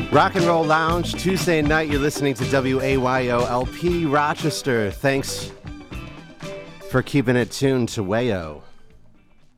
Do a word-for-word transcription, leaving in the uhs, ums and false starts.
Rock and Roll Lounge, Tuesday night, you're listening to W A Y O L P Rochester. Thanks for keeping it tuned to Wayo.